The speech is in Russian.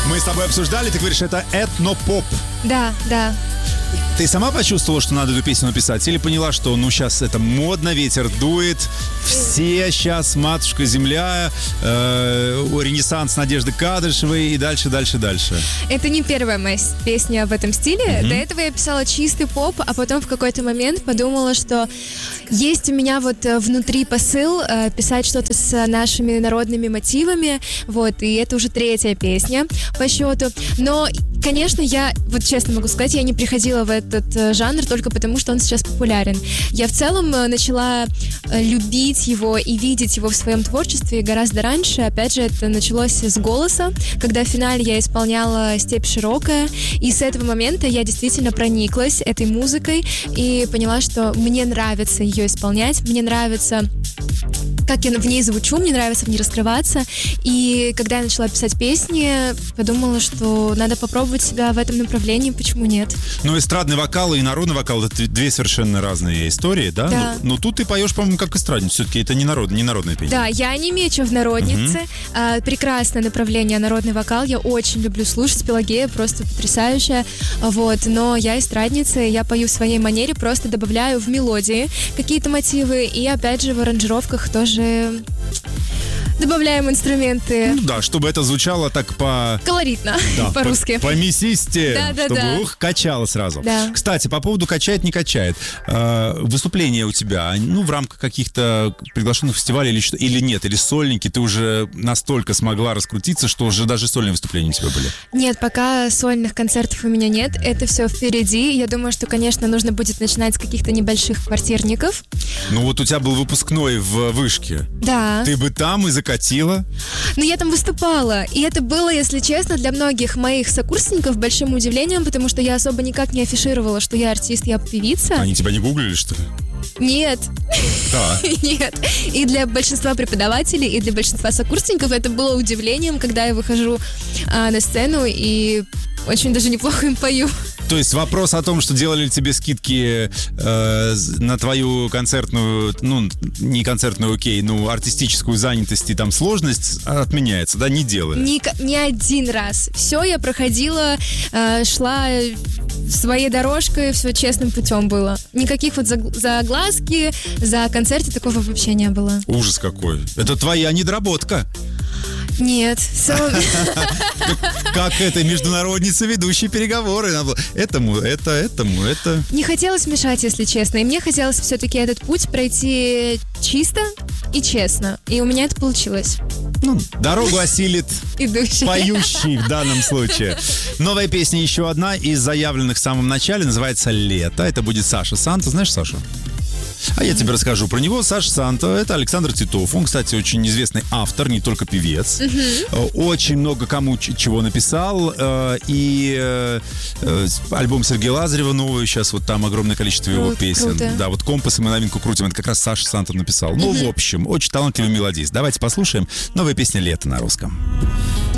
Мы с тобой обсуждали, ты говоришь, это этно-поп. Да, да. Ты сама почувствовала, что надо эту песню написать? Или поняла, что сейчас это модно, ветер дует, все сейчас, матушка земля, ренессанс Надежды Кадышевой и дальше. Это не первая моя песня в этом стиле. До этого я писала чистый поп, а потом в какой-то момент подумала, что есть у меня вот внутри посыл писать что-то с нашими народными мотивами, вот, и это уже третья песня по счету. Но, конечно, я, вот честно могу сказать, я не приходила в этот жанр только потому, что он сейчас популярен. Я в целом начала любить его и видеть его в своем творчестве гораздо раньше. Опять же, это началось с «Голоса», когда в финале я исполняла «Степь широкая», и с этого момента я действительно прониклась этой музыкой и поняла, что мне нравится ее исполнять, мне нравится, как я в ней звучу, мне нравится в ней раскрываться. И когда я начала писать песни, подумала, что надо попробовать себя в этом направлении, почему нет? Но эстрадный вокал и народный вокал — это две совершенно разные истории, да? Да. Но тут ты поешь, по-моему, как эстрадница. Все-таки это не народная песня. Да, я не мечу в народнице. Прекрасное направление народный вокал. Я очень люблю слушать. Пелагея просто потрясающая. Вот. Но я эстрадница, и я пою в своей манере, просто добавляю в мелодии какие-то мотивы. И опять же в аранжировках тоже добавляем инструменты. Ну да, чтобы это звучало так колоритно, да, по-русски. По-мясисте, Да. чтобы качало сразу. Да. Кстати, по поводу качает, не качает. Выступления у тебя, в рамках каких-то приглашенных фестивалей или нет, или сольники, ты уже настолько смогла раскрутиться, что уже даже сольные выступления у тебя были? Нет, пока сольных концертов у меня нет. Это все впереди. Я думаю, что, конечно, нужно будет начинать с каких-то небольших квартирников. Ну вот у тебя был выпускной в Вышке. Да. Ты бы там и закатила? Но я там выступала, и это было, если честно, для многих моих сокурсников большим удивлением, потому что я особо никак не афишировала, что я артист, я певица. Они тебя не гуглили, что ли? Нет. Да. Нет. И для большинства преподавателей, и для большинства сокурсников это было удивлением, когда я выхожу на сцену и очень даже неплохо им пою. То есть вопрос о том, что делали ли тебе скидки на твою концертную, не концертную, окей, артистическую занятость и там сложность отменяется, да, не делали? Ни один раз. Все я проходила, шла своей дорожкой, все честным путем было. Никаких вот заглазки, за концерты такого вообще не было. Ужас какой. Это твоя недоработка. Нет. Как это, международница, ведущие переговоры. Это. Не хотелось мешать, если честно. И мне хотелось все-таки этот путь пройти чисто и честно. И у меня это получилось. Дорогу осилит идущий. Поющий в данном случае. Новая песня еще одна из заявленных в самом начале. Называется «Лето». Это будет Саша Санта. Знаешь Сашу? А я тебе расскажу про него. Саша Санта — это Александр Титов. Он, кстати, очень известный автор, не только певец. Очень много кому чего написал. И альбом Сергея Лазарева новый. Сейчас вот там огромное количество его песен. Круто. Да, вот «Компас» и мы новинку крутим. Это как раз Саша Санта написал. В общем, очень талантливый мелодист. Давайте послушаем. Новая песня «Лето» на русском.